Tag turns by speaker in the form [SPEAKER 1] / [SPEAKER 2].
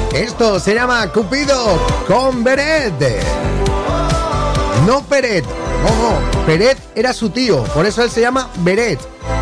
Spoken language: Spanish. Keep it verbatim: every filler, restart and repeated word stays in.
[SPEAKER 1] Esto se llama Cupido con Beret. No Peret. No, no. Peret era su tío. Por eso él se llama Beret.